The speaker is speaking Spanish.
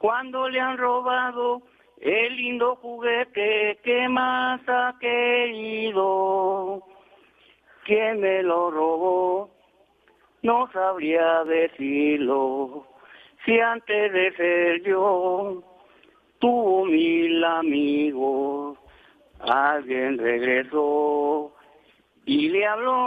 cuando le han robado el lindo juguete que más ha querido. ¿Quién me lo robó? No sabría decirlo. Si antes de ser yo tuvo 1000 amigos, alguien regresó y le habló.